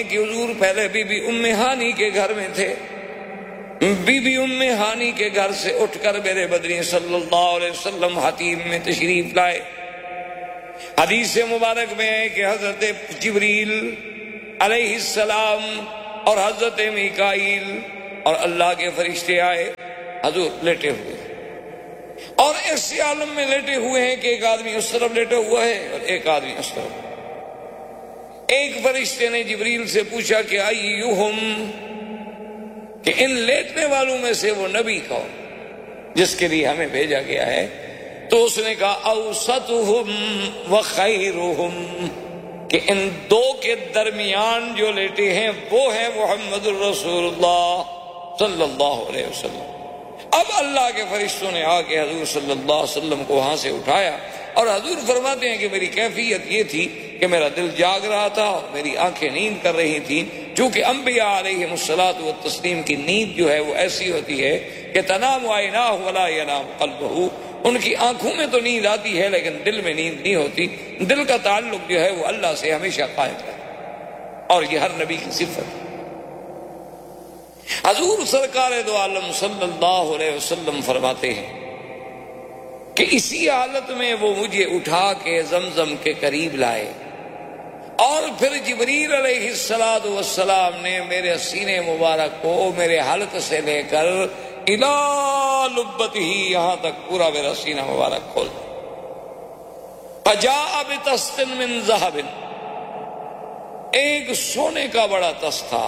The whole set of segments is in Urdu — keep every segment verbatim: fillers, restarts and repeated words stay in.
کہ حضور پہلے بی بی ام ہانی کے گھر میں تھے، بی بی ام ہانی کے گھر سے اٹھ کر میرے بدری صلی اللہ علیہ وسلم حتیم میں تشریف لائے۔ حدیث مبارک میں ہے کہ حضرت جبریل علیہ السلام اور حضرت میکائیل اور اللہ کے فرشتے آئے، حضور لیٹے ہوئے اور ایسے عالم میں لیٹے ہوئے ہیں کہ ایک آدمی اس طرف لیٹا ہوا ہے اور ایک آدمی اس طرف۔ ایک فرشتے نے جبریل سے پوچھا کہ ایہم، کہ ان لیٹنے والوں میں سے وہ نبی کون جس کے لیے ہمیں بھیجا گیا ہے؟ تو اس نے کہا اوسطہم وخیرہم، کہ ان دو کے درمیان جو لیٹے ہیں وہ ہے محمد الرسول اللہ صلی اللہ علیہ وسلم۔ اب اللہ کے فرشتوں نے آ کے حضور صلی اللہ علیہ وسلم کو وہاں سے اٹھایا، اور حضور فرماتے ہیں کہ میری کیفیت یہ تھی کہ میرا دل جاگ رہا تھا اور میری آنکھیں نیند کر رہی تھیں، چونکہ انبیاء علیہم الصلاۃ والتسلیم کی نیند جو ہے وہ ایسی ہوتی ہے کہ تنام عیناہ ولا ینام قلبہ، ان کی آنکھوں میں تو نیند آتی ہے لیکن دل میں نیند نہیں ہوتی، دل کا تعلق جو ہے وہ اللہ سے ہمیشہ قائم ہے، اور یہ ہر نبی کی صفت ہے۔ حضور سرکار دو عالم صلی اللہ علیہ وسلم فرماتے ہیں کہ اسی حالت میں وہ مجھے اٹھا کے زمزم کے قریب لائے، اور پھر جبریل علیہ الصلوۃ والسلام نے میرے سینے مبارک کو میرے حلق سے لے کر الی لبتہ، یہاں تک پورا میرا سینہ مبارک کھول دیا۔ فجاء بطست من ذهب، ایک سونے کا بڑا تست تھا،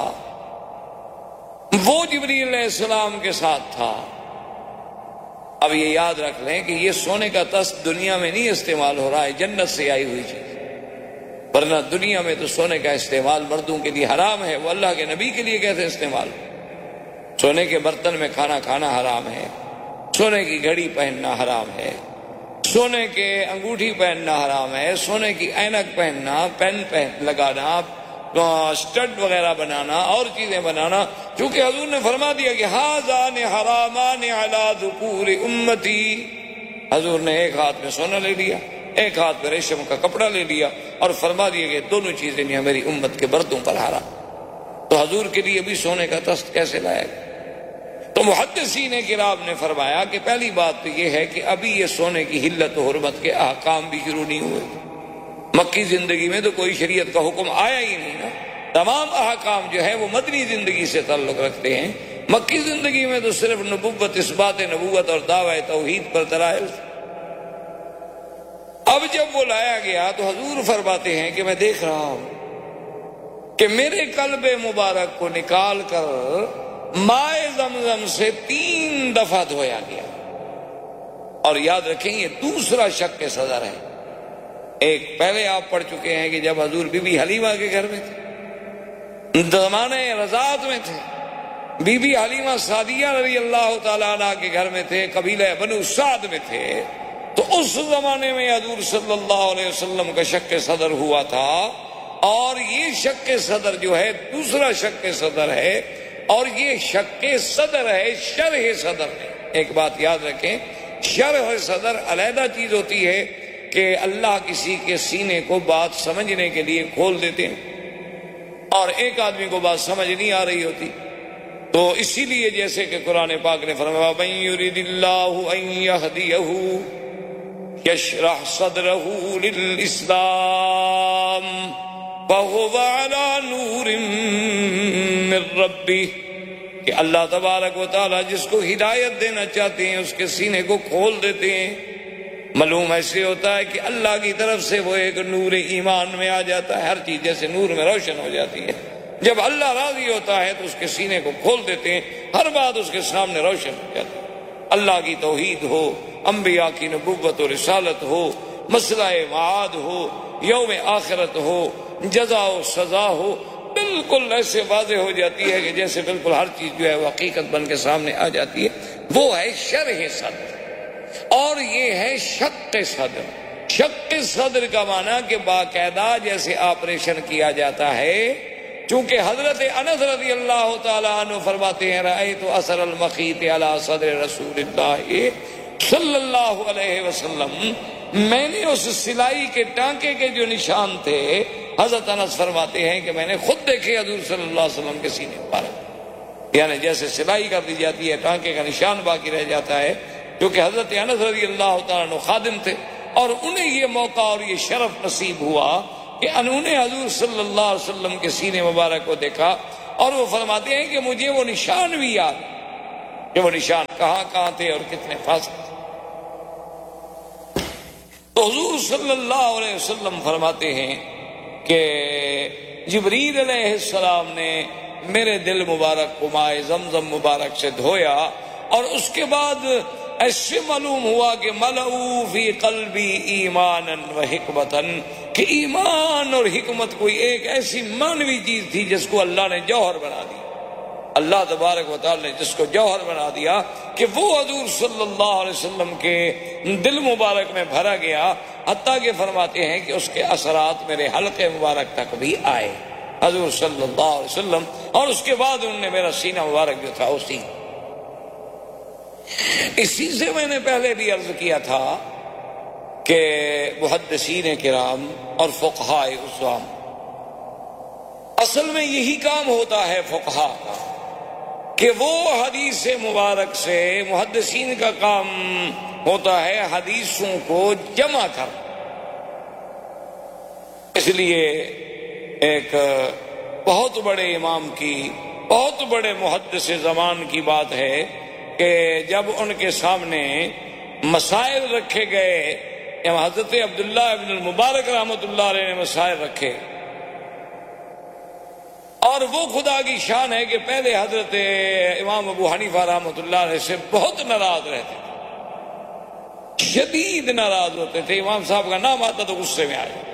وہ جبریل علیہ السلام کے ساتھ تھا۔ اب یہ یاد رکھ لیں کہ یہ سونے کا تست دنیا میں نہیں استعمال ہو رہا ہے، جنت سے آئی ہوئی چیز، ورنہ دنیا میں تو سونے کا استعمال مردوں کے لیے حرام ہے، وہ اللہ کے نبی کے لیے کیسے استعمال؟ سونے کے برتن میں کھانا کھانا حرام ہے، سونے کی گھڑی پہننا حرام ہے، سونے کے انگوٹھی پہننا حرام ہے، سونے کی اینک پہننا، پین پہن لگانا، اسٹڈ وغیرہ بنانا اور چیزیں بنانا، چونکہ حضور نے فرما دیا کہ ھذان حرامان علی ذکور امتی۔ حضور نے ایک ہاتھ میں سونا لے لیا، ایک ہاتھ میں ریشم کا کپڑا لے لیا، اور فرما دیا کہ دونوں چیزیں نہیں میری امت کے بردوں پر حرام۔ تو حضور کے لیے بھی سونے کا تست کیسے لائے گا؟ تو محدثین کرام نے فرمایا کہ پہلی بات تو یہ ہے کہ ابھی یہ سونے کی حلت و حرمت کے احکام بھی شروع نہیں ہوئے، مکی زندگی میں تو کوئی شریعت کا حکم آیا ہی نہیں نا، تمام احکام جو ہے وہ مدنی زندگی سے تعلق رکھتے ہیں، مکی زندگی میں تو صرف نبوت، اثبات نبوت اور دعوی توحید پر دلائل۔ اب جب وہ لایا گیا تو حضور فرماتے ہیں کہ میں دیکھ رہا ہوں کہ میرے قلب مبارک کو نکال کر مائے زمزم سے تین دفعہ دھویا گیا، اور یاد رکھیں یہ دوسرا شق صدر ہے۔ ایک پہلے آپ پڑھ چکے ہیں کہ جب حضور بی بی حلیمہ کے گھر میں تھے، زمانے رضاعت میں تھے، بی بی حلیمہ سعدیہ رضی اللہ تعالیٰ عنہ کے گھر میں تھے، قبیلہ بنو سعد میں تھے، تو اس زمانے میں حضور صلی اللہ علیہ وسلم کا شق صدر ہوا تھا، اور یہ شق صدر جو ہے دوسرا شق صدر ہے، اور یہ شق صدر ہے شرح صدر ہے۔ ایک بات یاد رکھیں، شرح صدر علیحدہ چیز ہوتی ہے کہ اللہ کسی کے سینے کو بات سمجھنے کے لیے کھول دیتے ہیں، اور ایک آدمی کو بات سمجھ نہیں آ رہی ہوتی، تو اسی لیے جیسے کہ قرآن پاک نے فرمایا من یرید اللہ ان یہدیہ یشرح صدرہ للاسلام فہو علی نور من ربہ، کہ اللہ تبارک و تعالی جس کو ہدایت دینا چاہتے ہیں اس کے سینے کو کھول دیتے ہیں۔ معلوم ایسے ہوتا ہے کہ اللہ کی طرف سے وہ ایک نور ایمان میں آ جاتا ہے، ہر چیز جیسے نور میں روشن ہو جاتی ہے، جب اللہ راضی ہوتا ہے تو اس کے سینے کو کھول دیتے ہیں، ہر بات اس کے سامنے روشن ہو جاتی ہے۔ اللہ کی توحید ہو، انبیاء کی نبوت و رسالت ہو، مسئلہ معاد ہو، یوم آخرت ہو، جزا و سزا ہو، بالکل ایسے واضح ہو جاتی ہے کہ جیسے بالکل ہر چیز جو ہے وہ حقیقت بن کے سامنے آ جاتی ہے۔ وہ ہے شرح صدر، اور یہ ہے شق صدر۔ شق صدر کا معنی کہ باقاعدہ جیسے آپریشن کیا جاتا ہے، چونکہ حضرت انس رضی اللہ تعالیٰ عنہ فرماتے ہیں رأیت اثر المخیط علی صدر رسول اللہ صلی اللہ علیہ وسلم، میں نے اس سلائی کے ٹانکے کے جو نشان تھے حضرت انس فرماتے ہیں کہ میں نے خود دیکھے حضور صلی اللہ علیہ وسلم کے سینے مبارک، یعنی جیسے سلائی کر دی جاتی ہے ٹانکے کا نشان باقی رہ جاتا ہے، کیونکہ حضرت انس رضی اللہ تعالیٰ عنہ خادم تھے اور انہیں یہ موقع اور یہ شرف نصیب ہوا کہ انہوں نے حضور صلی اللہ علیہ وسلم کے سینے مبارک کو دیکھا، اور وہ فرماتے ہیں کہ مجھے وہ نشان بھی یاد کہ وہ نشان کہاں کہاں تھے اور کتنے فاصلے تھے۔ تو حضور صلی اللہ علیہ وسلم فرماتے ہیں کہ جبریل علیہ السلام نے میرے دل مبارک کو مائے زمزم مبارک سے دھویا، اور اس کے بعد ایسے معلوم ہوا کہ ملؤ فی قلبی ایمانا و حکمتا، کہ ایمان اور حکمت کوئی ایک ایسی مانوی چیز تھی جس کو اللہ نے جوہر بنا دیا، اللہ تبارک و تعالی نے جس کو جوہر بنا دیا کہ وہ حضور صلی اللہ علیہ وسلم کے دل مبارک میں بھرا گیا، حتیٰ کہ فرماتے ہیں کہ اس کے اثرات میرے حلقے مبارک تک بھی آئے حضور صلی اللہ علیہ وسلم، اور اس کے بعد انہوں نے میرا سینہ مبارک جو تھا اسی اسی سے میں نے پہلے بھی عرض کیا تھا کہ محدثین کرام اور فقہاء عظام، اصل میں یہی کام ہوتا ہے فقہاء کا کہ وہ حدیث مبارک سے، محدثین کا کام ہوتا ہے حدیثوں کو جمع کر۔ اس لیے ایک بہت بڑے امام کی، بہت بڑے محدث زمان کی بات ہے کہ جب ان کے سامنے مسائل رکھے گئے، حضرت عبداللہ ابن المبارک رحمۃ اللہ علیہ نے مسائل رکھے، اور وہ خدا کی شان ہے کہ پہلے حضرت امام ابو حنیفہ رحمۃ اللہ علیہ سے بہت ناراض رہتے تھے، شدید ناراض ہوتے تھے، امام صاحب کا نام آتا تو غصے میں آئے۔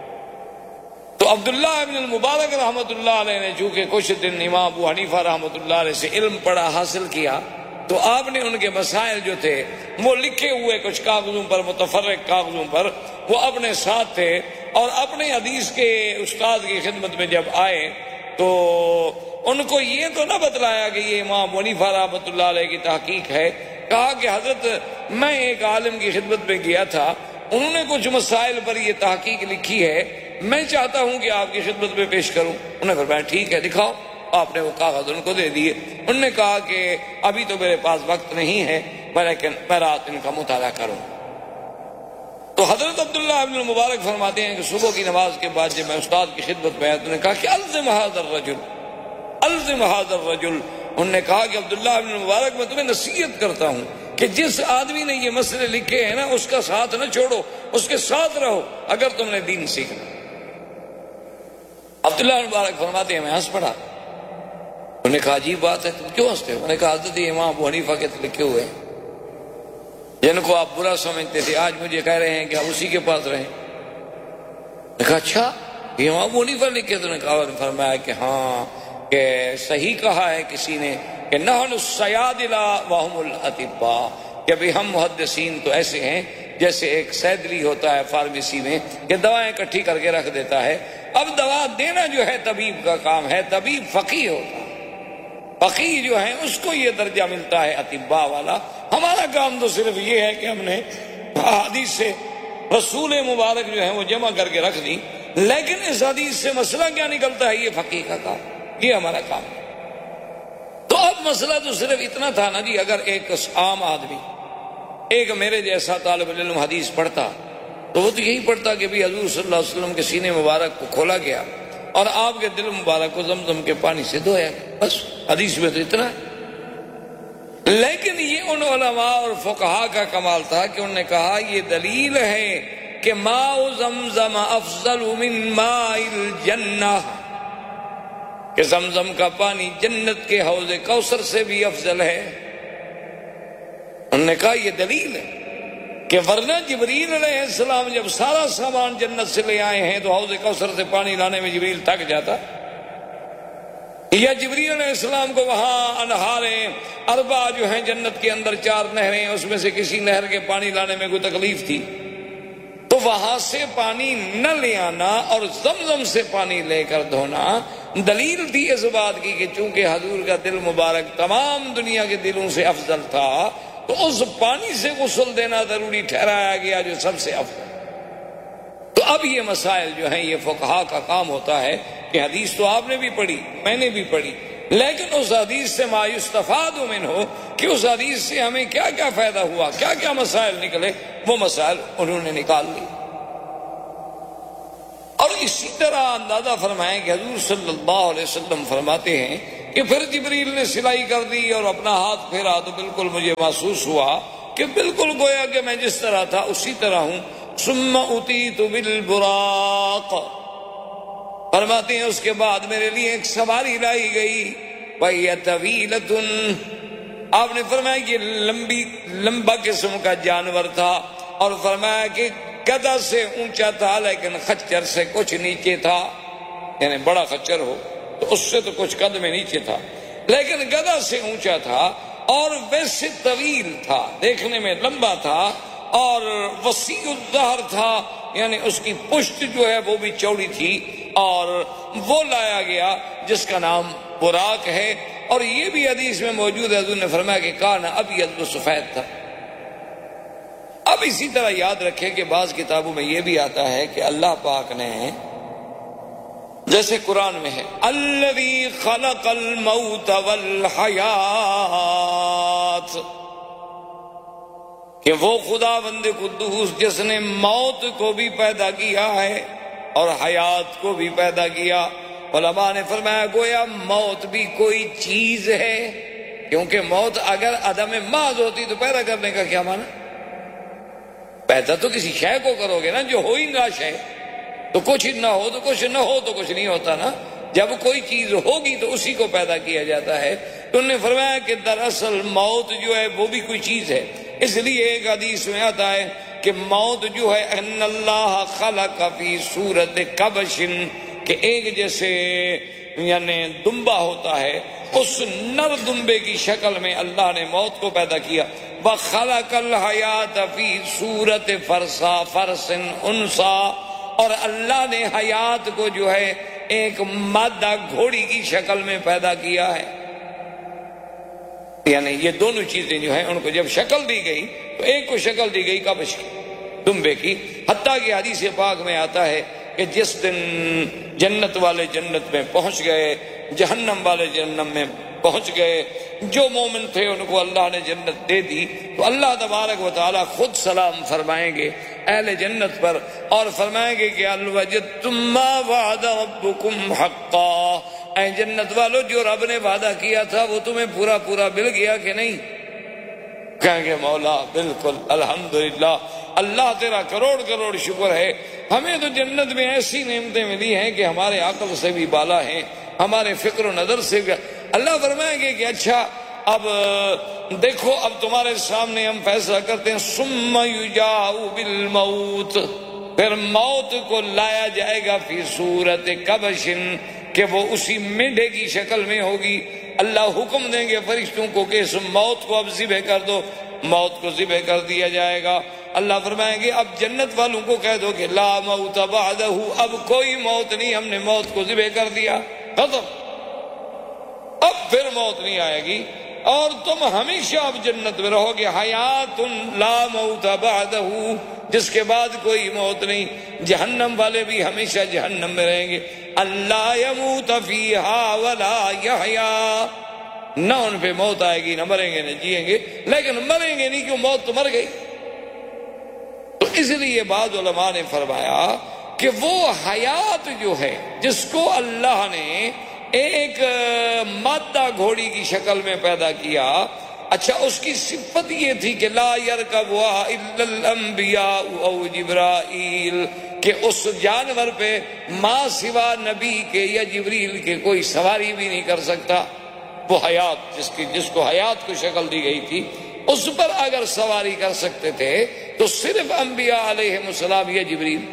تو عبداللہ ابن المبارک رحمۃ اللہ علیہ نے چونکہ کچھ دن امام ابو حنیفہ رحمۃ اللہ علیہ سے علم پڑھا، حاصل کیا، تو آپ نے ان کے مسائل جو تھے وہ لکھے ہوئے کچھ کاغذوں پر، متفرق کاغذوں پر، وہ اپنے ساتھ تھے، اور اپنے حدیث کے استاد کی خدمت میں جب آئے تو ان کو یہ تو نہ بتلایا کہ یہ امام حنیفہ رحمۃ اللہ علیہ کی تحقیق ہے، کہا کہ حضرت میں ایک عالم کی خدمت میں گیا تھا، انہوں نے کچھ مسائل پر یہ تحقیق لکھی ہے، میں چاہتا ہوں کہ آپ کی خدمت میں پیش کروں۔ انہوں نے فرمایا ٹھیک ہے دکھاؤ۔ آپ نے وہ کاغذ ان کو دے دیے۔ انہوں نے کہا کہ ابھی تو میرے پاس وقت نہیں ہے، لیکن میں رات ان کا مطالعہ کروں۔ تو حضرت عبداللہ ابن المبارک فرماتے ہیں کہ صبح کی نماز کے بعد جب میں استاد کی خدمت میں آیا تو نے کہا کہ الزم ھذا الرجل، الزم ھذا الرجل۔ انہوں نے کہا کہ عبداللہ ابن المبارک میں تمہیں نصیحت کرتا ہوں کہ جس آدمی نے یہ مسئلے لکھے ہیں نا اس کا ساتھ نہ چھوڑو، اس کے ساتھ رہو اگر تم نے دین سیکھنا۔ عبداللہ ابن المبارک فرماتے ہیں میں ہنس پڑا۔ انہوں نے کہا عجیب بات ہے، تم کیوں ہنستے ہو؟ انہوں نے کہا حضرت امام ابو حنیفہ کے لکھے ہوئے ہیں جن کو آپ برا سمجھتے تھے، آج مجھے کہہ رہے ہیں کہ آپ اسی کے پاس رہیں۔ میں نے کہا اچھا یہ امام ابو حنیفہ لکھے؟ تو نے کہا، فرمایا کہ ہاں، کہ صحیح کہا ہے کسی نے کہ نحن الصیادلہ وہم الاطباء، کہ بھی ہم محدثین تو ایسے ہیں جیسے ایک سیدلی ہوتا ہے فارمیسی میں کہ دوائیں اکٹھی کر کے رکھ دیتا ہے۔ اب دوا دینا جو ہے طبیب کا کام ہے، طبیب فقیہ ہوتا ہے، فقیہ جو ہے اس کو یہ درجہ ملتا ہے اطباء والا۔ ہمارا کام تو صرف یہ ہے کہ ہم نے حدیث سے رسول مبارک جو ہے وہ جمع کر کے رکھ دی، لیکن اس حدیث سے مسئلہ کیا نکلتا ہے یہ فقیہ کا کام، یہ ہمارا کام ہے۔ تو اب مسئلہ تو صرف اتنا تھا نا جی، اگر ایک عام آدمی، ایک میرے جیسا طالب علم حدیث پڑھتا تو وہ تو یہی پڑھتا کہ بھی حضور صلی اللہ علیہ وسلم کے سینے مبارک کو کھولا گیا اور آپ کے دل مبارک کو زمزم کے پانی سے دھویا گیا، بس حدیث میں تو اتنا ہے۔ لیکن یہ ان علماء اور فقہاء کا کمال تھا کہ انہوں نے کہا یہ دلیل ہے کہ ماء زمزم افضل من ماء الجنہ، کہ زمزم کا پانی جنت کے حوض کوثر سے بھی افضل ہے۔ انہوں نے کہا یہ دلیل ہے کہ ورنہ جبریل علیہ السلام جب سارا سامان جنت سے لے آئے ہیں تو حوض کوثر سے پانی لانے میں جبریل تھک جاتا، یا جبریل علیہ السلام کو وہاں انہاریں اربع جو ہیں جنت کے اندر چار نہریں، اس میں سے کسی نہر کے پانی لانے میں کوئی تکلیف تھی تو وہاں سے پانی نہ لے آنا اور زمزم سے پانی لے کر دھونا دلیل تھی اس بات کی کہ چونکہ حضور کا دل مبارک تمام دنیا کے دلوں سے افضل تھا تو اس پانی سے غسل دینا ضروری ٹھہرایا گیا جو سب سے افضل۔ تو اب یہ مسائل جو ہیں یہ فقہا کا کام ہوتا ہے کہ حدیث تو آپ نے بھی پڑھی، میں نے بھی پڑھی، لیکن اس حدیث سے ما یستفاد منہ ہو کہ اس حدیث سے ہمیں کیا کیا فائدہ ہوا، کیا کیا مسائل نکلے، وہ مسائل انہوں نے نکال لی۔ اور اسی طرح اندازہ فرمائیں کہ حضور صلی اللہ علیہ وسلم فرماتے ہیں کہ پھر جبریل نے سلائی کر دی اور اپنا ہاتھ پھیرا تو بالکل مجھے محسوس ہوا کہ بالکل گویا کہ میں جس طرح تھا اسی طرح ہوں۔ ثم اتیت بالبراق، فرماتے ہیں اس کے بعد میرے لیے ایک سواری لائی گئی، وَهِيَ طَوِيلَةٌ، آپ نے فرمایا کہ لمبی لمبا قسم کا جانور تھا، اور فرمایا کہ گدھا سے اونچا تھا لیکن خچر سے کچھ نیچے تھا، یعنی بڑا خچر ہو تو اس سے تو کچھ قد میں نیچے تھا، لیکن گدھا سے اونچا تھا اور ویسے طویل تھا، دیکھنے میں لمبا تھا اور وسیع الظہر تھا، یعنی اس کی پشت جو ہے وہ بھی چوڑی تھی، اور وہ لایا گیا جس کا نام براق ہے۔ اور یہ بھی حدیث میں موجود ہے، حضور نے فرمایا کہ کان ابیض و سفید تھا۔ اب اسی طرح یاد رکھیں کہ بعض کتابوں میں یہ بھی آتا ہے کہ اللہ پاک نے، جیسے قرآن میں ہے الذی خلق الموت والحیات، کہ وہ خدا بند قدوس جس نے موت کو بھی پیدا کیا ہے اور حیات کو بھی پیدا کیا۔ علماء نے فرمایا گویا موت بھی کوئی چیز ہے، کیونکہ موت اگر عدم محض ہوتی تو پیدا کرنے کا کیا معنی؟ پیدا تو کسی شے کو کرو گے نا جو ہو ہی نہ شے، تو کچھ نہ ہو تو کچھ نہ ہو تو کچھ نہیں ہوتا نا، جب کوئی چیز ہوگی تو اسی کو پیدا کیا جاتا ہے۔ تو انہوں نے فرمایا کہ دراصل موت جو ہے وہ بھی کوئی چیز ہے، اس لیے ایک حدیث میں آتا ہے کہ موت جو ہے ان اللہ خلق فی صورت کبش، کہ ایک جیسے یعنی دمبا ہوتا ہے اس نر دمبے کی شکل میں اللہ نے موت کو پیدا کیا۔ وَخَلَقَ الْحَيَاةَ فِي صُورَةِ فَرْسَا فَرْسٍ أُنْثَىٰ، اور اللہ نے حیات کو جو ہے ایک مادہ گھوڑی کی شکل میں پیدا کیا ہے۔ یعنی یہ دونوں چیزیں جو ہیں ان کو جب شکل دی گئی تو ایک کو شکل دی گئی کبش کی، دمبے کی، حتیٰ کہ حدیث پاک میں آتا ہے کہ جس دن جنت والے جنت میں پہنچ گئے، جہنم والے جہنم میں پہنچ گئے، جو مومن تھے ان کو اللہ نے جنت دے دی، تو اللہ تبارک و تعالی خود سلام فرمائیں گے اہل جنت پر اور فرمائیں گے کہ هل وجدتم ما وعد ربكم حقا، اے جنت والو جو رب نے وعدہ کیا تھا وہ تمہیں پورا پورا مل گیا کہ نہیں؟ کہیں گے مولا بالکل، الحمدللہ، اللہ تیرا کروڑ کروڑ شکر ہے، ہمیں تو جنت میں ایسی نعمتیں ملی ہیں کہ ہمارے عقل سے بھی بالا ہیں، ہمارے فکر و نظر سے بھی۔ اللہ فرمائیں گے کہ اچھا اب دیکھو، اب تمہارے سامنے ہم فیصلہ کرتے ہیں، ثم یجاء بالموت، پھر موت کو لایا جائے گا فی صورت کبش، کہ وہ اسی مینڈے کی شکل میں ہوگی۔ اللہ حکم دیں گے فرشتوں کو کہ اس موت کو اب ذبح کر دو، موت کو ذبح کر دیا جائے گا۔ اللہ فرمائیں گے اب جنت والوں کو کہہ دو کہ لا موت بعدہ، اب کوئی موت نہیں، ہم نے موت کو ذبح کر دیا، ختم، اب پھر موت نہیں آئے گی اور تم ہمیشہ اب جنت میں رہو گے، حیات لا موت بعدہ، جس کے بعد کوئی موت نہیں۔ جہنم والے بھی ہمیشہ جہنم میں رہیں گے، اللہ یموت فیہا ولا یحیا، نہ ان پہ موت آئے گی، نہ مریں گے نہ جیئیں گے، لیکن مریں گے نہیں، کیوں؟ موت تو مر گئی۔ تو اس لیے بعض علماء نے فرمایا کہ وہ حیات جو ہے جس کو اللہ نے ایک مادہ گھوڑی کی شکل میں پیدا کیا، اچھا اس کی صفت یہ تھی کہ لا یرکبها الا الانبیاء او جبرائیل، کہ اس جانور پہ ما سوا نبی کے یا جبریل کے کوئی سواری بھی نہیں کر سکتا۔ وہ حیات جس کی جس کو حیات کو شکل دی گئی تھی، اس پر اگر سواری کر سکتے تھے تو صرف انبیاء علیہ السلام یا جبریل۔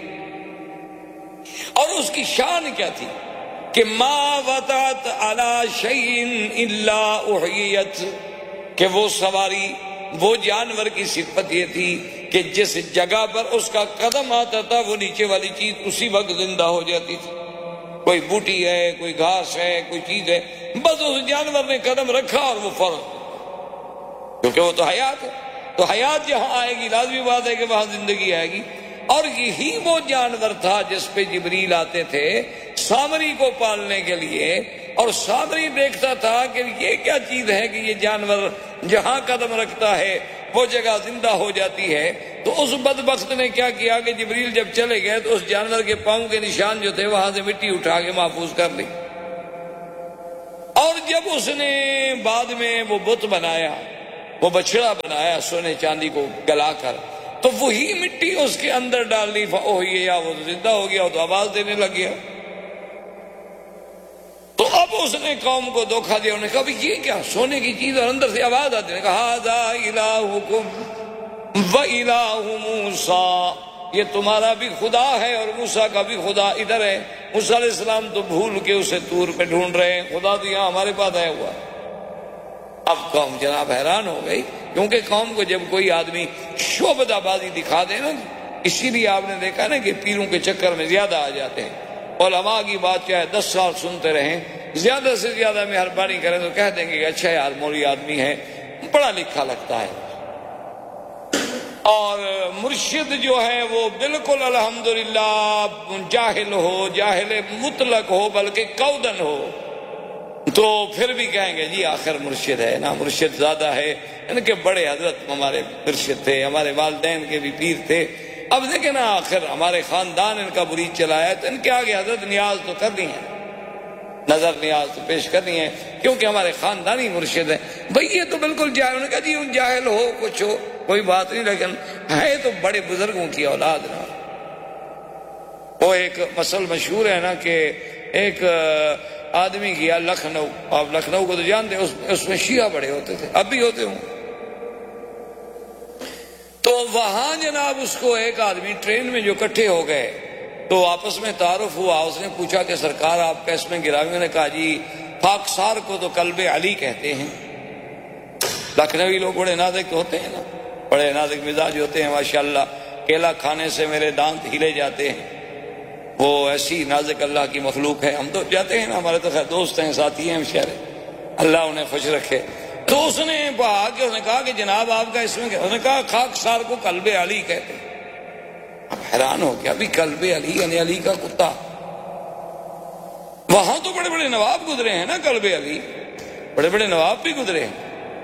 اور اس کی شان کیا تھی کہ ما وطعت علی شیء الا احییت، کہ وہ سواری، وہ جانور کی صفت یہ تھی کہ جس جگہ پر اس کا قدم آتا تھا وہ نیچے والی چیز اسی وقت زندہ ہو جاتی تھی۔ کوئی بوٹی ہے، کوئی گھاس ہے، کوئی چیز ہے، بس اس جانور نے قدم رکھا اور وہ فوراً، کیونکہ وہ تو حیات ہے، تو حیات جہاں آئے گی لازمی بات ہے کہ وہاں زندگی آئے گی۔ اور یہی وہ جانور تھا جس پہ جبریل آتے تھے سامری کو پالنے کے لیے، اور سامری دیکھتا تھا کہ یہ کیا چیز ہے کہ یہ جانور جہاں قدم رکھتا ہے وہ جگہ زندہ ہو جاتی ہے۔ تو اس بدبخت نے کیا کیا کہ جبریل جب چلے گئے تو اس جانور کے پاؤں کے نشان جو تھے وہاں سے مٹی اٹھا کے محفوظ کر لی۔ اور جب اس نے بعد میں وہ بت بنایا، وہ بچڑا بنایا سونے چاندی کو گلا کر، تو وہی مٹی اس کے اندر ڈال دی، یا وہ تو زندہ ہو گیا، وہ تو آواز دینے لگ گیا۔ تو اب اس نے قوم کو دھوکہ دیا، انہوں نے کہا یہ کیا سونے کی چیز اور اندر سے آواز آتی ہے؟ کہا ذا الہکم و الہ موسیٰ، یہ تمہارا بھی خدا ہے اور موسیٰ کا بھی خدا ادھر ہے۔ موسیٰ علیہ السلام تو بھول کے اسے طور پہ ڈھونڈ رہے ہیں، خدا تو یہاں ہمارے پاس آیا ہوا۔ اب قوم جناب حیران ہو گئی، کیونکہ قوم کو جب کوئی آدمی شعبدہ بازی دکھا دے نا، اسی لیے آپ نے دیکھا نا کہ پیروں کے چکر میں زیادہ آ جاتے ہیں۔ علماء کی بات چاہے دس سال سنتے رہیں، زیادہ سے زیادہ مہربانی کریں تو کہہ دیں گے کہ اچھا یار مولوی آدمی ہے، پڑھا لکھا لگتا ہے، اور مرشد جو ہے وہ بالکل الحمدللہ جاہل ہو، جاہل مطلق ہو بلکہ کودن ہو، تو پھر بھی کہیں گے جی آخر مرشد ہے نا، مرشد زیادہ ہے۔ ان کے بڑے حضرت ہمارے مرشد تھے، ہمارے والدین کے بھی پیر تھے، اب دیکھیں نا آخر ہمارے خاندان ان کا مرید چلایا، تو ان کے آگے حضرت نیاز تو کرنی ہے، نظر نیاز تو پیش کرنی ہے، کیونکہ ہمارے خاندانی مرشد ہیں۔ بھئی یہ تو بالکل جاہل، انہوں نے کہا جی ان جاہل ہو کچھ ہو کوئی بات نہیں، لیکن ہے تو بڑے بزرگوں کی اولاد نا۔ وہ ایک مثل مشہور ہے نا کہ ایک آدمی گیا لکھنؤ، آپ لکھنؤ کو تو جانتے ہیں، اس میں شیعہ بڑے ہوتے تھے، اب بھی ہوتے ہوں۔ تو وہاں جناب اس کو ایک آدمی ٹرین میں جو اکٹھے ہو گئے تو آپس میں تعارف ہوا، اس نے پوچھا کہ سرکار آپ کا اس میں گرامی؟ نے کہا جی خاکسار کو تو قلب علی کہتے ہیں۔ لکھنوی لوگ بڑے نازک ہوتے ہیں نا، بڑے نازک مزاج ہوتے ہیں ماشاءاللہ، کیلا کھانے سے میرے دانت ہلے جاتے ہیں، وہ ایسی نازک اللہ کی مخلوق ہے۔ ہم تو جاتے ہیں نا، ہمارے تو خیر دوست ہیں، ساتھی ہیں ہمشیرے، اللہ انہیں خوش رکھے۔ تو اس نے کہا کہ اس نے کہا کہ جناب آپ کا اس میں کیا؟ اس نے کہا خاکسار کو قلب علی کہتے ہیں۔ اب حیران ہو گیا، ابھی قلب علی یعنی علی کا کتا، وہاں تو بڑے بڑے نواب گزرے ہیں نا، قلب علی بڑے بڑے نواب بھی گزرے ہیں۔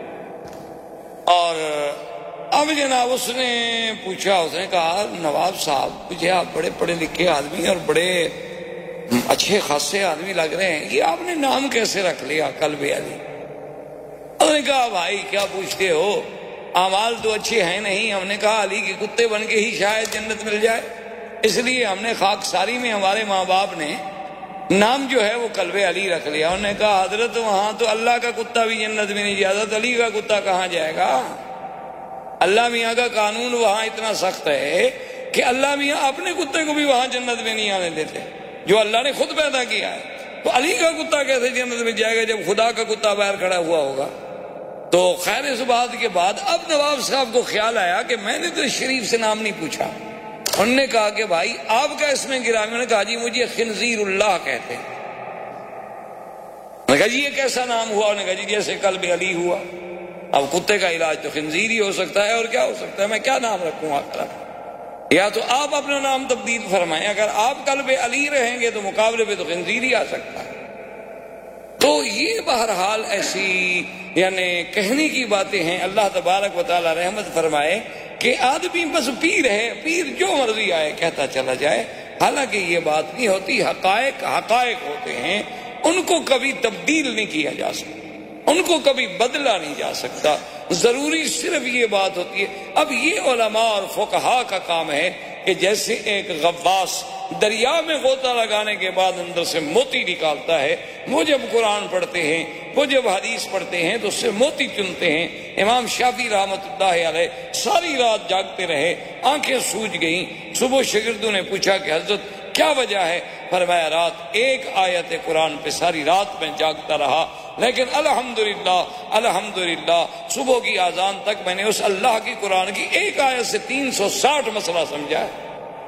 اور اب جناب اس نے پوچھا، اس نے کہا نواب صاحب مجھے آپ بڑے پڑھے لکھے آدمی اور بڑے اچھے خاصے آدمی لگ رہے ہیں، یہ آپ نے نام کیسے رکھ لیا قلب علی؟ انہوں نے کہا بھائی کیا پوچھتے ہو، اعمال تو اچھے ہیں نہیں، ہم نے کہا علی کے کتے بن کے ہی شاید جنت مل جائے، اس لیے ہم نے خاکساری میں ہمارے ماں باپ نے نام جو ہے وہ قلب علی رکھ لیا۔ انہوں نے کہا حضرت وہاں تو اللہ کا کتا بھی جنت میں نہیں جاتا، علی کا کتا کہاں جائے گا؟ اللہ میاں کا قانون وہاں اتنا سخت ہے کہ اللہ میاں اپنے کتے کو بھی وہاں جنت میں نہیں آنے دیتے، جو اللہ نے خود پیدا کیا ہے۔ تو علی کا کتا کیسے جنت میں جائے گا جب خدا کا کتا باہر کھڑا ہوا ہوگا؟ تو خیر اس بات کے بعد اب نواب صاحب کو خیال آیا کہ میں نے تو شریف سے نام نہیں پوچھا۔ انہوں نے کہا کہ بھائی آپ کا اس میں گرامی؟ انہوں نے کہا جی مجھے خنزیر اللہ کہتے ہیں۔ انہوں نے کہا جی یہ کیسا نام ہوا؟ انہوں نے کہا جی جیسے قلب علی ہوا، اب کتے کا علاج تو خنزیر ہی ہو سکتا ہے، اور کیا ہو سکتا ہے، میں کیا نام رکھوں آپ کا؟ یا تو آپ اپنا نام تبدیل فرمائیں، اگر آپ قلب علی رہیں گے تو مقابلے پہ تو خنزیر ہی آ سکتا ہے۔ تو یہ بہرحال ایسی یعنی کہنے کی باتیں ہیں، اللہ تبارک و تعالی رحمت فرمائے کہ آدمی بس پیر ہے، پیر جو مرضی آئے کہتا چلا جائے، حالانکہ یہ بات نہیں ہوتی، حقائق حقائق ہوتے ہیں، ان کو کبھی تبدیل نہیں کیا جا سکتا، ان کو کبھی بدلا نہیں جا سکتا، ضروری صرف یہ بات ہوتی ہے۔ اب یہ علماء اور فقہاء کا کام ہے کہ جیسے ایک غواص دریا میں غوطہ لگانے کے بعد اندر سے موتی نکالتا ہے، وہ جب قرآن پڑھتے ہیں، وہ جب حدیث پڑھتے ہیں تو اس سے موتی چنتے ہیں۔ امام شافعی رحمۃ اللہ علیہ ساری رات جاگتے رہے، آنکھیں سوج گئیں، صبح شاگردوں نے پوچھا کہ حضرت کیا وجہ ہے؟ فرمایا رات ایک آیت قرآن پہ ساری رات میں جاگتا رہا، لیکن الحمدللہ الحمدللہ صبح کی اذان تک میں نے اس اللہ کی قرآن کی ایک آیت سے تین سو ساٹھ مسئلہ سمجھا ہے۔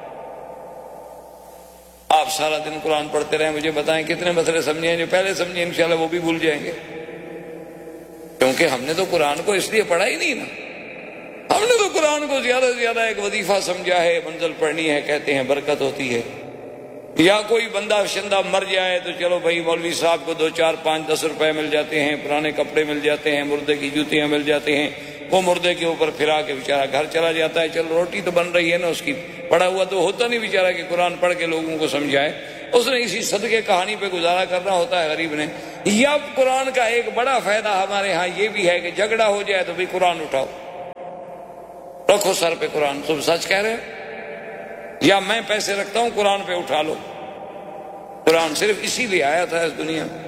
آپ سارا دن قرآن پڑھتے رہیں، مجھے بتائیں کتنے مسئلے سمجھے ہیں؟ جو پہلے سمجھے انشاءاللہ وہ بھی بھول جائیں گے، کیونکہ ہم نے تو قرآن کو اس لیے پڑھا ہی نہیں نا، ہم نے تو قرآن کو زیادہ سے زیادہ ایک وظیفہ سمجھا ہے، منزل پڑھنی ہے، کہتے ہیں برکت ہوتی ہے، یا کوئی بندہ شندہ مر جائے تو چلو بھائی مولوی صاحب کو دو چار پانچ دس روپے مل جاتے ہیں، پرانے کپڑے مل جاتے ہیں، مردے کی جوتیاں مل جاتے ہیں، وہ مردے کے اوپر پھرا کے بیچارہ گھر چلا جاتا ہے، چلو روٹی تو بن رہی ہے نا اس کی، پڑھا ہوا تو ہوتا نہیں بیچارہ کہ قرآن پڑھ کے لوگوں کو سمجھائے، اس نے اسی صدقے کہانی پہ گزارا کرنا ہوتا ہے غریب نے۔ یا قرآن کا ایک بڑا فائدہ ہمارے ہاں یہ بھی ہے کہ جھگڑا ہو جائے تو بھی قرآن اٹھاؤ، رکھو سر پہ قرآن، تم سچ کہہ رہے ہو، یا میں پیسے رکھتا ہوں قرآن پہ اٹھا لو۔ قرآن صرف اسی لیے آیا تھا اس دنیا میں۔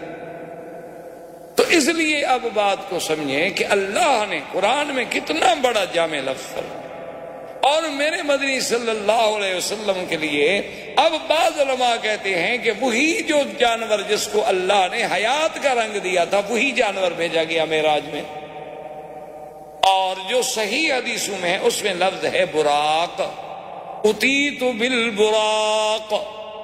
تو اس لیے اب بات کو سمجھیں کہ اللہ نے قرآن میں کتنا بڑا جامع لفظ فرمایا، اور میرے مدنی صلی اللہ علیہ وسلم کے لیے اب بعض علماء کہتے ہیں کہ وہی جو جانور جس کو اللہ نے حیات کا رنگ دیا تھا وہی جانور بھیجا گیا معراج میں، اور جو صحیح حدیثوں میں ہے اس میں لفظ ہے براق، اتیت بالبراق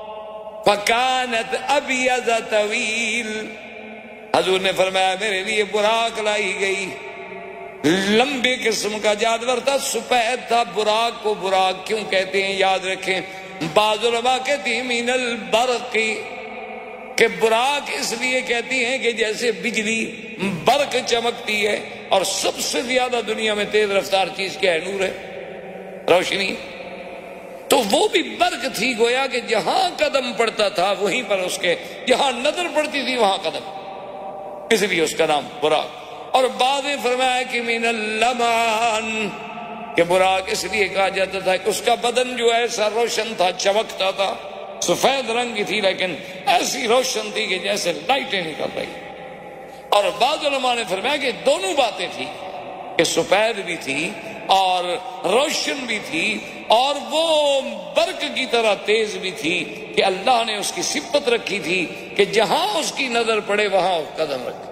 فکانت ابیض طویل، حضور نے فرمایا میرے لیے براق لائی گئی، لمبے قسم کا جانور تھا، سفید تھا۔ براق کو براق کیوں کہتے ہیں یاد رکھیں، بعض علماء کہتے ہیں من البرق، کہ براق اس لیے کہتی ہیں کہ جیسے بجلی برق چمکتی ہے، اور سب سے زیادہ دنیا میں تیز رفتار چیز کیا ہے؟ نور ہے، روشنی، تو وہ بھی برق تھی، گویا کہ جہاں قدم پڑتا تھا وہیں پر اس کے، جہاں نظر پڑتی تھی وہاں قدم، اس لیے اس کا نام براق۔ اور بعد میں فرمایا کہ من اللمان، کہ براق اس لیے کہا جاتا تھا کہ اس کا بدن جو ایسا روشن تھا، چمکتا تھا، سفید رنگ کی تھی لیکن ایسی روشن تھی کہ جیسے لائٹیں نکل رہی۔ اور بعض علماء نے فرمایا کہ دونوں باتیں تھی، کہ سفید بھی تھی اور روشن بھی تھی، اور وہ برق کی طرح تیز بھی تھی، کہ اللہ نے اس کی صفت رکھی تھی کہ جہاں اس کی نظر پڑے وہاں قدم رکھے۔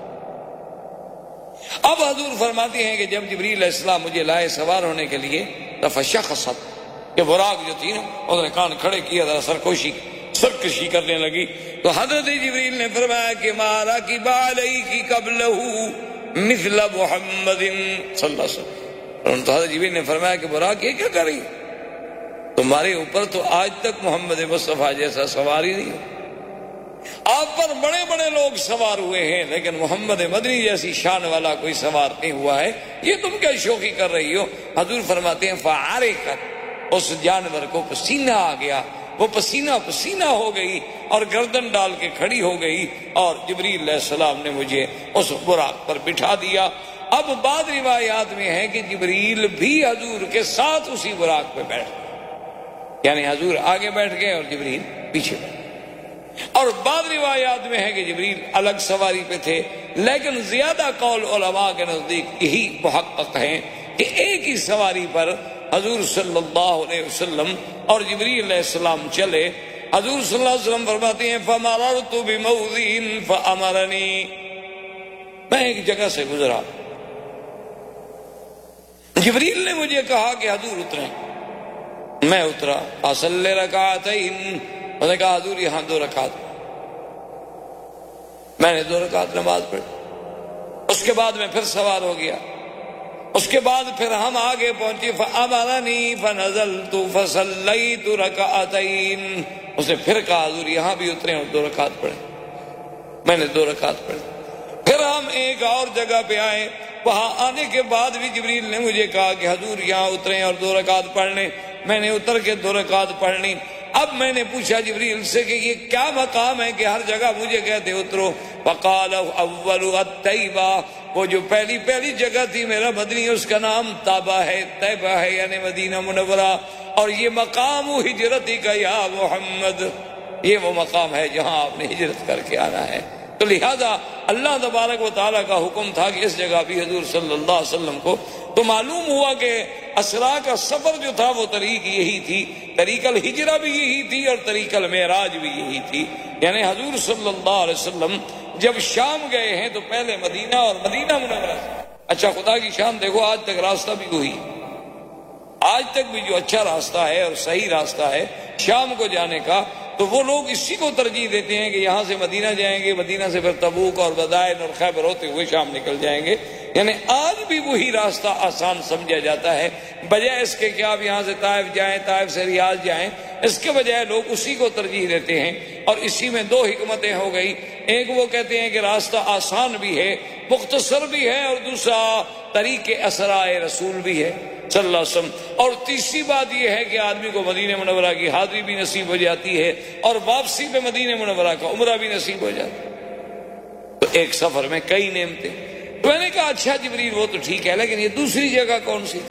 اب حضور فرماتے ہیں کہ جب جبریل علیہ السلام مجھے لائے سوار ہونے کے لیے، فشخصت، کہ براق جو تھی نا اس نے کان کھڑے کیا تھا، سرکوشی سرکشی کرنے لگی، تو حضرت جبریل نے فرمایا کہ مارا کی بالی کی قبلہ مثل محمد صلی اللہ علیہ وسلم، تو حضرت جبریل نے فرمایا کہ براق یہ کیا کر رہی، تمہارے اوپر تو آج تک محمد مصطفیٰ جیسا سوار ہی نہیں ہو، آپ پر بڑے بڑے لوگ سوار ہوئے ہیں لیکن محمد مدنی جیسی شان والا کوئی سوار نہیں ہوا ہے، یہ تم کیا شوخی کر رہی ہو۔ حضور فرماتے ہیں فعرقت، اس جانور کو پسینہ آ گیا، وہ پسینہ پسینہ ہو گئی اور گردن ڈال کے کھڑی ہو گئی، اور جبریل علیہ السلام نے مجھے اس براق پر بٹھا دیا۔ اب بعض روایات میں ہے کہ جبریل بھی حضور کے ساتھ اسی براق پہ بیٹھ گئے، یعنی حضور آگے بیٹھ گئے اور جبریل پیچھے بیٹھ گئے، اور بعض روایات میں ہے کہ جبریل الگ سواری پہ تھے، لیکن زیادہ قول علماء کے نزدیک یہی محقق ہیں کہ ایک ہی سواری پر حضور صلی اللہ علیہ وسلم اور جبریل علیہ السلام چلے۔ حضور صلی اللہ علیہ وسلم فرماتے ہیں فَمَرَرْتُ بِمَوْضِعٍ فَأَمَرَنِي، میں ایک جگہ سے گزرا، جبریل نے مجھے کہا کہ حضور اتریں، میں اترا، فَصَلِّ رَكَعَتَيْنِ، میں نے کہا حضور یہاں دو رکعت، میں نے دو رکعت نماز پڑھی، اس کے بعد میں پھر سوار ہو گیا، اس کے بعد پھر ہم آگے پہنچے، فَأَمَرَنِي فَنَزَلْتُ فَصَلَّيْتُ رَكَعَتَيْنِ، اس نے پھر کہا حضور یہاں بھی اتریں اور دو رکعت پڑھیں، میں نے دو رکعت پڑھی، پھر ہم ایک اور جگہ پہ آئے، وہاں آنے کے بعد بھی جبریل نے مجھے کہا کہ حضور یہاں اتریں اور دو رکعت پڑھ لیں، میں نے اتر کے دو رکعت پڑھ لی۔ اب میں نے پوچھا جبریل سے کہ یہ کیا مقام ہے کہ ہر جگہ مجھے کہتے اترو، فقال اول الطیبہ، وہ جو پہلی پہلی جگہ تھی میرا مدنی اس کا نام طیبہ ہے، طیبہ ہے یعنی مدینہ منورہ، اور یہ مقام ہجرتی کا یا محمد، یہ وہ مقام ہے جہاں آپ نے ہجرت کر کے آنا ہے۔ تو لہذا اللہ تبارک و تعالیٰ کا حکم تھا کہ اس جگہ بھی حضور صلی اللہ علیہ وسلم کو، تو معلوم ہوا کہ اسرا کا سفر جو تھا وہ طریق یہی تھی، طریق الہجرہ بھی یہی تھی اور طریق المعراج بھی یہی تھی، یعنی حضور صلی اللہ علیہ وسلم جب شام گئے ہیں تو پہلے مدینہ اور مدینہ منورہ۔ اچھا خدا کی شان دیکھو، آج تک راستہ بھی وہی، آج تک بھی جو اچھا راستہ ہے اور صحیح راستہ ہے شام کو جانے کا تو وہ لوگ اسی کو ترجیح دیتے ہیں کہ یہاں سے مدینہ جائیں گے، مدینہ سے پھر تبوک اور بدائن اور خیبر ہوتے ہوئے شام نکل جائیں گے. یعنی آج بھی وہی راستہ آسان سمجھا جاتا ہے، بجائے اس کے کہ آپ یہاں سے طائف جائیں، طائف سے ریاض جائیں. اس کے بجائے لوگ اسی کو ترجیح دیتے ہیں. اور اسی میں دو حکمتیں ہو گئی، ایک وہ کہتے ہیں کہ راستہ آسان بھی ہے، مختصر بھی ہے، اور دوسرا طریق اسراء رسول بھی ہے صلی اللہ علیہ وسلم. اور تیسری بات یہ ہے کہ آدمی کو مدینہ منورہ کی حاضری بھی نصیب ہو جاتی ہے اور واپسی پہ مدینہ منورہ کا عمرہ بھی نصیب ہو جاتا ہے. تو ایک سفر میں کئی نعمتیں. تو میں نے کہا اچھا جبریل وہ تو ٹھیک ہے، لیکن یہ دوسری جگہ کون سی؟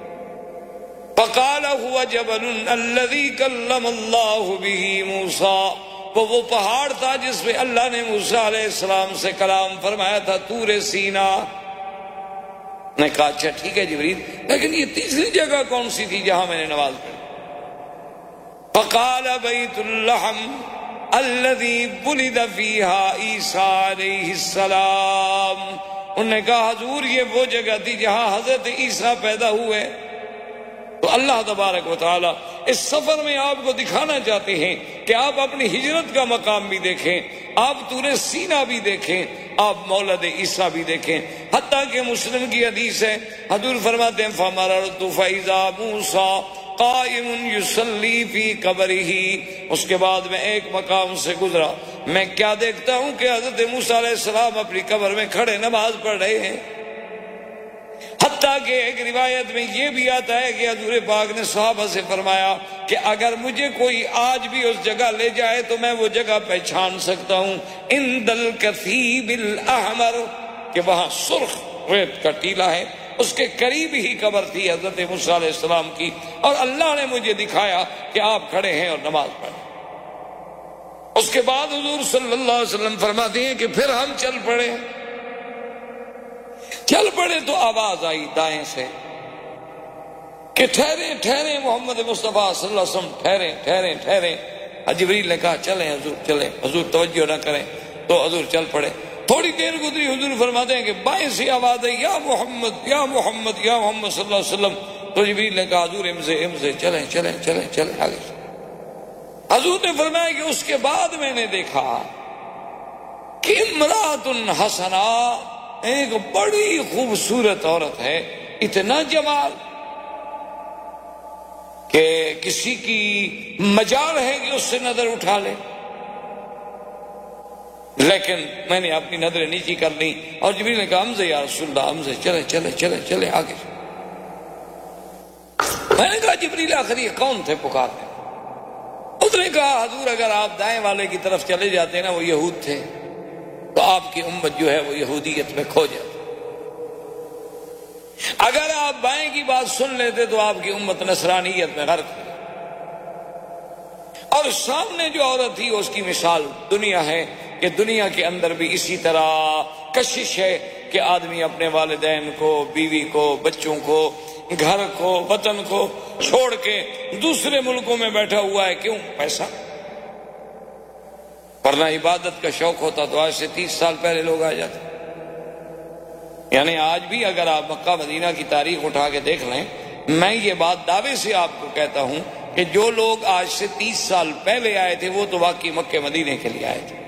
فقال هو جبل الذي كلم الله به موسى، وہ وہ پہاڑ تھا جس پہ اللہ نے موسیٰ علیہ السلام سے کلام فرمایا تھا، طور سینا. نے کہا اچھا ٹھیک ہے جبریل، لیکن یہ تیسری جگہ کون سی تھی جہاں میں نے نماز پڑھی؟ فقال بیت اللحم الذي ولد فيها عیسیٰ علیہ السلام. انہوں نے کہا حضور یہ وہ جگہ تھی جہاں حضرت عیسیٰ پیدا ہوئے. تو اللہ تبارک و تعالی اس سفر میں آپ کو دکھانا چاہتے ہیں کہ آپ اپنی ہجرت کا مقام بھی دیکھیں، آپ طور سینا بھی دیکھیں، آپ مولد عیسیٰ بھی دیکھیں. حتیٰ کہ مسلم کی حدیث ہے، حضور فرماتے ہیں فَمَرَرْتُ فَإِذَا مُوسَىٰ قَائِمٌ يُصَلِّي فِي قَبْرِهِ. اس کے بعد میں ایک مقام سے گزرا، میں کیا دیکھتا ہوں کہ حضرت موسیٰ علیہ السلام اپنی قبر میں کھڑے نماز پڑھ رہے ہیں. حتیٰ کہ ایک روایت میں یہ بھی آتا ہے کہ حضور پاک نے صحابہ سے فرمایا کہ اگر مجھے کوئی آج بھی اس جگہ لے جائے تو میں وہ جگہ پہچان سکتا ہوں، عند الکثیب الاحمر، کہ وہاں سرخ ریت کا ٹیلا ہے، اس کے قریب ہی قبر تھی حضرت موسیٰ علیہ السلام کی، اور اللہ نے مجھے دکھایا کہ آپ کھڑے ہیں اور نماز پڑھیں. اس کے بعد حضور صلی اللہ علیہ وسلم فرماتے ہیں کہ پھر ہم چل پڑے. چل پڑے تو آواز آئی دائیں سے کہ ٹھہرے ٹھہرے محمد مصطفیٰ صلی اللہ علیہ وسلم، ٹھہرے ٹھہرے ٹھہرے. جبریل نے کہا چلیں حضور چلیں. حضور توجہ نہ کریں تو حضور چل پڑے. تھوڑی دیر گزری، حضور فرماتے ہیں کہ بائیں سے آواز آئی یا محمد یا محمد یا محمد صلی اللہ علیہ وسلم. تو جبریل نے کہا حضور ام سے ام سے چلیں چلیں چلیں چلیں آگے. حضور نے فرمایا کہ اس کے بعد میں نے دیکھا کہ امرأۃ حسنہ، ایک بڑی خوبصورت عورت ہے، اتنا جمال کہ کسی کی مجال ہے کہ اس سے نظر اٹھا لے. لیکن میں نے اپنی نظریں نیچی کر لی اور جبریل نے کہا حمزہ یا رسول اللہ، حمزہ چلے چلے چلے چلے آگے. میں نے کہا جبریل آخر یہ کون تھے پکارنے؟ اس نے کہا حضور اگر آپ دائیں والے کی طرف چلے جاتے نا وہ یہود تھے، تو آپ کی امت جو ہے وہ یہودیت میں کھو جاتی. اگر آپ بائیں کی بات سن لیتے تو آپ کی امت نصرانیت میں غرق تھی. اور سامنے جو عورت تھی اس کی مثال دنیا ہے کہ دنیا کے اندر بھی اسی طرح کشش ہے کہ آدمی اپنے والدین کو، بیوی کو، بچوں کو، گھر کو، وطن کو چھوڑ کے دوسرے ملکوں میں بیٹھا ہوا ہے. کیوں؟ پیسہ. ورنہ عبادت کا شوق ہوتا تو آج سے تیس سال پہلے لوگ آ جاتے. یعنی آج بھی اگر آپ مکہ مدینہ کی تاریخ اٹھا کے دیکھ لیں، میں یہ بات دعوے سے آپ کو کہتا ہوں کہ جو لوگ آج سے تیس سال پہلے آئے تھے وہ تو واقعی مکہ مدینے کے لیے آئے تھے،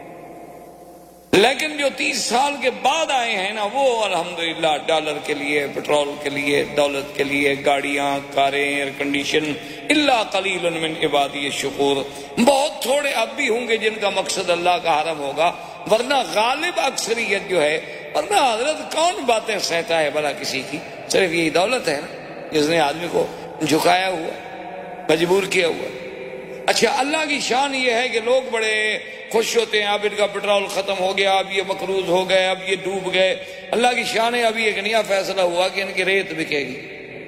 لیکن جو تیس سال کے بعد آئے ہیں نا وہ الحمدللہ ڈالر کے لیے، پٹرول کے لیے، دولت کے لیے، گاڑیاں، کاریں، ایئر کنڈیشن. الا قلیل من عبادی الشکور. بہت تھوڑے اب بھی ہوں گے جن کا مقصد اللہ کا حرم ہوگا، ورنہ غالب اکثریت جو ہے. ورنہ حضرت کون باتیں سہتا ہے بھلا کسی کی؟ صرف یہی دولت ہے نا جس نے آدمی کو جھکایا ہوا، مجبور کیا ہوا. اچھا اللہ کی شان یہ ہے کہ لوگ بڑے خوش ہوتے ہیں اب ان کا پٹرول ختم ہو گیا، اب یہ مقروض ہو گئے، اب یہ ڈوب گئے. اللہ کی شان ہے ابھی ایک نیا فیصلہ ہوا کہ ان کی ریت بکے گی.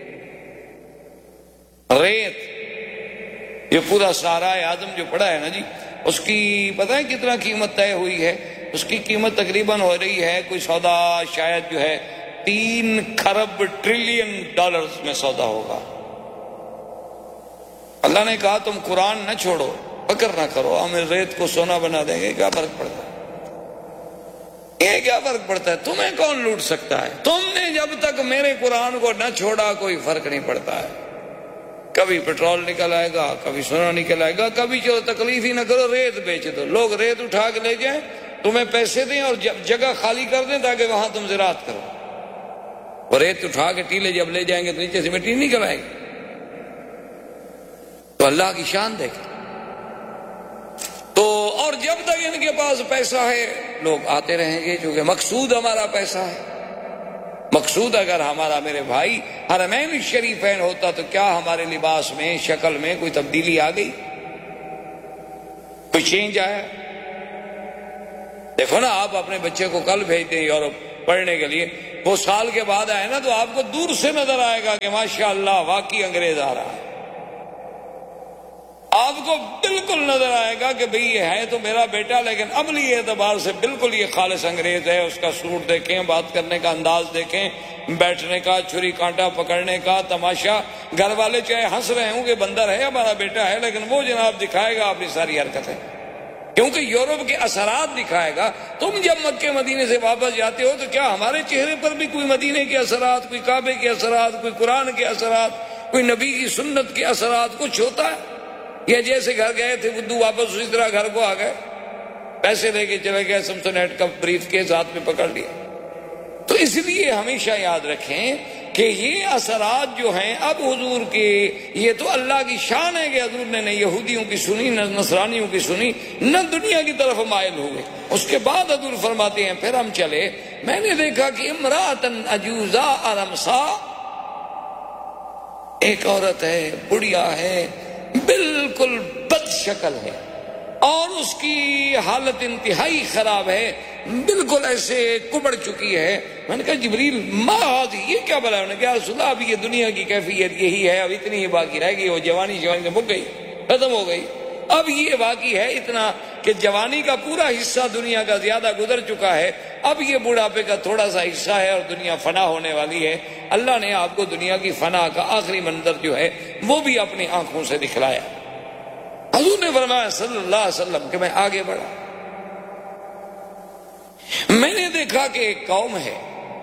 ریت، یہ پورا صحرائے اعظم جو پڑا ہے نا جی، اس کی پتہ ہے کتنا قیمت طے ہوئی ہے؟ اس کی قیمت تقریباً ہو رہی ہے کوئی سودا شاید جو ہے تین کھرب ٹریلین ڈالرز میں سودا ہوگا. اللہ نے کہا تم قرآن نہ چھوڑو، فکر نہ کرو، ہم ریت کو سونا بنا دیں گے. کیا فرق پڑتا ہے؟ یہ کیا فرق پڑتا ہے؟ تمہیں کون لوٹ سکتا ہے؟ تم نے جب تک میرے قرآن کو نہ چھوڑا کوئی فرق نہیں پڑتا ہے. کبھی پیٹرول نکل آئے گا، کبھی سونا نکل آئے گا، کبھی چلو تکلیف ہی نہ کرو ریت بیچ دو، لوگ ریت اٹھا کے لے جائیں، تمہیں پیسے دیں اور جگہ خالی کر دیں تاکہ وہاں تم زراعت کرو. وہ ریت اٹھا کے ٹیلے جب لے جائیں گے تو نیچے سے مٹی نکل آئے گی. تو اللہ کی شان دیکھیں. تو اور جب تک ان کے پاس پیسہ ہے لوگ آتے رہیں گے، چونکہ مقصود ہمارا پیسہ ہے. مقصود اگر ہمارا میرے بھائی حرمین شریفین ہوتا تو کیا ہمارے لباس میں، شکل میں کوئی تبدیلی آ گئی؟ کوئی چینج آیا؟ دیکھو نا، آپ اپنے بچے کو کل بھیج دیں یورپ پڑھنے کے لیے، وہ سال کے بعد آئے نا تو آپ کو دور سے نظر آئے گا کہ ماشاءاللہ واقعی انگریز آ رہا ہے. آپ کو بالکل نظر آئے گا کہ بھئی یہ ہے تو میرا بیٹا، لیکن عملی اعتبار سے بالکل یہ خالص انگریز ہے. اس کا سوٹ دیکھیں، بات کرنے کا انداز دیکھیں، بیٹھنے کا، چھری کانٹا پکڑنے کا تماشا. گھر والے چاہے ہنس رہے ہوں کہ بندر ہے ہمارا بیٹا ہے، لیکن وہ جناب دکھائے گا اپنی ساری حرکتیں، کیونکہ یورپ کے اثرات دکھائے گا. تم جب مکے مدینے سے واپس جاتے ہو تو کیا ہمارے چہرے پر بھی کوئی مدینے کے اثرات، کوئی کعبے کے اثرات، کوئی قرآن کے اثرات، کوئی نبی کی سنت کے اثرات کچھ ہوتا ہے؟ یا جیسے گھر گئے تھے بدو واپس اسی طرح گھر کو آ گئے، پیسے لے کے چلے گئے، سمسونیٹ کا بریف کیس ہاتھ میں پکڑ لیا. تو اس لیے ہمیشہ یاد رکھیں کہ یہ اثرات جو ہیں اب حضور کے، یہ تو اللہ کی شان ہے کہ حضور نے نہ یہودیوں کی سنی، نہ نصرانیوں کی سنی، نہ دنیا کی طرف مائل ہوئے. اس کے بعد حضور فرماتے ہیں پھر ہم چلے، میں نے دیکھا کہ امراتن عجوزا ارمسا، ایک عورت ہے، بڑھیا ہے، بالکل بد شکل ہے اور اس کی حالت انتہائی خراب ہے، بالکل ایسے کبڑ چکی ہے. میں نے کہا جبریل ما ہذی، یہ کیا بلا؟ انہوں نے کہا رسول اللہ اب یہ دنیا کی کیفیت یہی ہے، اب اتنی ہی باقی رہ گئی، وہ جوانی جوانی سے مک گئی، ختم ہو گئی. اب یہ باقی ہے اتنا کہ جوانی کا پورا حصہ دنیا کا زیادہ گزر چکا ہے، اب یہ بڑھاپے کا تھوڑا سا حصہ ہے اور دنیا فنا ہونے والی ہے. اللہ نے آپ کو دنیا کی فنا کا آخری منظر جو ہے وہ بھی اپنی آنکھوں سے دکھلایا. حضور نے فرمایا صلی اللہ علیہ وسلم کہ میں آگے بڑھا، میں نے دیکھا کہ ایک قوم ہے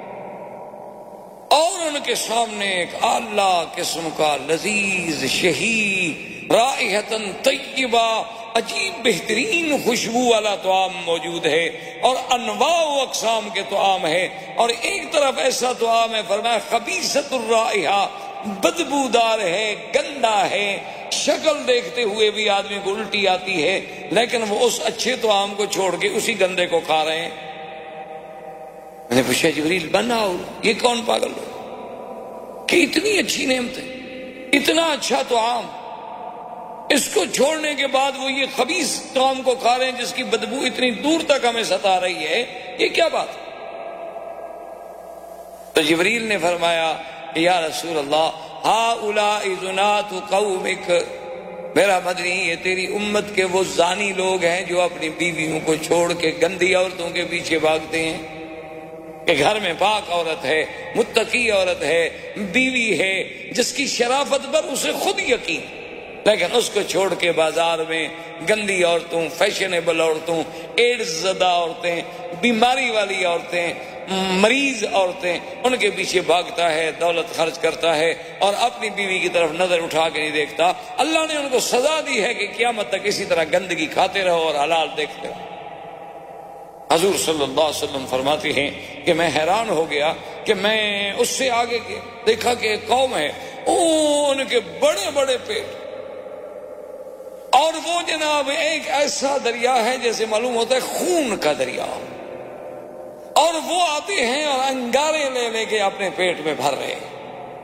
اور ان کے سامنے ایک اعلیٰ قسم کا لذیذ شہی رائحتن طیبہ، عجیب بہترین خوشبو والا طعام موجود ہے اور انواع و اقسام کے طعام ہے. اور ایک طرف ایسا طعام ہے فرمایا خبیثۃ الرائحہ، بدبودار ہے، گندا ہے، شکل دیکھتے ہوئے بھی آدمی کو الٹی آتی ہے، لیکن وہ اس اچھے طعام کو چھوڑ کے اسی گندے کو کھا رہے ہیں. میں نے پوچھا جبریل بناؤ، یہ کون پاگل ہو کہ اتنی اچھی نعمتیں، اتنا اچھا طعام، اس کو چھوڑنے کے بعد وہ یہ خبیث طعام کو کھا رہے ہیں جس کی بدبو اتنی دور تک ہمیں ستا رہی ہے، یہ کیا بات؟ تو جبریل نے فرمایا یا رسول اللہ ہؤلاء زنات قومک، میرا مدنی یہ تیری امت کے وہ زانی لوگ ہیں جو اپنی بیویوں کو چھوڑ کے گندی عورتوں کے پیچھے بھاگتے ہیں. کہ گھر میں پاک عورت ہے، متقی عورت ہے، بیوی ہے جس کی شرافت پر اسے خود یقین، لیکن اس کو چھوڑ کے بازار میں گندی عورتوں، فیشنیبل عورتوں، ایڈز زدہ عورتیں، بیماری والی عورتیں، مریض عورتیں، ان کے پیچھے بھاگتا ہے، دولت خرچ کرتا ہے اور اپنی بیوی کی طرف نظر اٹھا کے نہیں دیکھتا. اللہ نے ان کو سزا دی ہے کہ قیامت تک اسی طرح گندگی کھاتے رہو اور حلال دیکھتے رہو. حضور صلی اللہ علیہ وسلم فرماتے ہیں کہ میں حیران ہو گیا کہ میں اس سے آگے دیکھا کہ ایک قوم ہے، ان کے بڑے بڑے پیٹ، اور وہ جناب ایک ایسا دریا ہے جیسے معلوم ہوتا ہے خون کا دریا، اور وہ آتے ہیں اور انگارے لے لے کے اپنے پیٹ میں بھر رہے ہیں.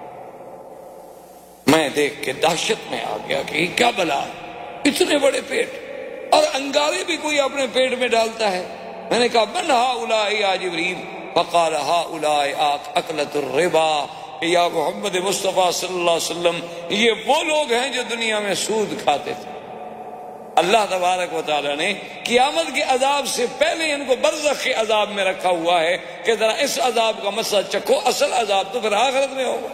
میں دیکھ کے دہشت میں آ گیا کہ یہ کیا بلا، اتنے بڑے پیٹ اور انگارے بھی کوئی اپنے پیٹ میں ڈالتا ہے. میں نے کہا من ہؤلاء یا جبریل؟ فقال ہؤلاء اکلۃ الربا، یا محمد مصطفیٰ صلی اللہ علیہ وسلم یہ وہ لوگ ہیں جو دنیا میں سود کھاتے تھے. اللہ تبارک و تعالی نے قیامت کے عذاب سے پہلے ان کو برزخ کے عذاب میں رکھا ہوا ہے کہ ذرا اس عذاب کا مسئلہ چکھو، اصل عذاب تو پھر آخرت میں ہوگا.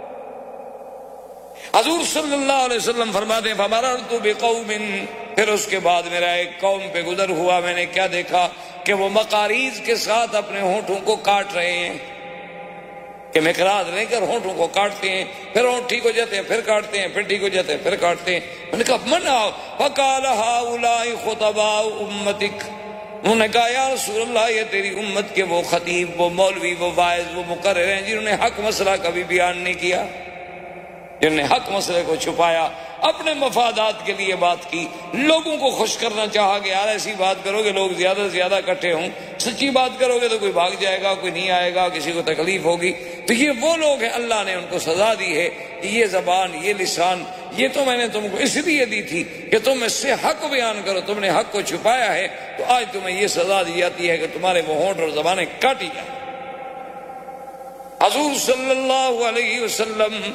حضور صلی اللہ علیہ وسلم فرماتے ہیں فمررت بقوم، پھر اس کے بعد میرا ایک قوم پہ گزر ہوا، میں نے کیا دیکھا کہ وہ مقاریض کے ساتھ اپنے ہونٹوں کو کاٹ رہے ہیں. کہ مقراض لے کر ہونٹوں کو کاٹتے ہیں، پھر ہونٹ ٹھیک ہو جاتے ہیں، پھر کاٹتے ہیں، پھر ٹھیک ہو جاتے ہیں، پھر کاٹتے ہیں۔ میں نے کہا منع فقال هؤلاء خطباء امتک، انہوں نے کہا یا رسول اللہ یہ تیری امت کے وہ خطیب، وہ مولوی، وہ واعظ، وہ مقرر ہیں جنہوں نے حق مسئلہ کبھی بیان نہیں کیا، جنہوں نے حق مسئلے کو چھپایا، اپنے مفادات کے لیے بات کی، لوگوں کو خوش کرنا چاہا کہ یار ایسی بات کرو کہ لوگ زیادہ سے زیادہ اکٹھے ہوں، سچی بات کرو گے تو کوئی بھاگ جائے گا، کوئی نہیں آئے گا، کسی کو تکلیف ہوگی۔ تو یہ وہ لوگ ہیں، اللہ نے ان کو سزا دی ہے کہ یہ زبان، یہ لسان، یہ تو میں نے تم کو اس لیے دی تھی کہ تم اس سے حق بیان کرو، تم نے حق کو چھپایا ہے تو آج تمہیں یہ سزا دی جاتی ہے کہ تمہارے وہ ہونٹ اور زبانیں کاٹی جائیں۔ حضور صلی اللہ علیہ وسلم